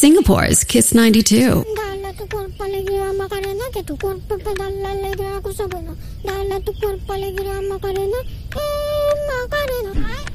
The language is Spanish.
Singapore's Kiss 92. Dale tu cuerpo alegría Macarena, que tu cuerpo para dar la alegría, cosa buena. Dale tu cuerpo alegría Macarena, Macarena.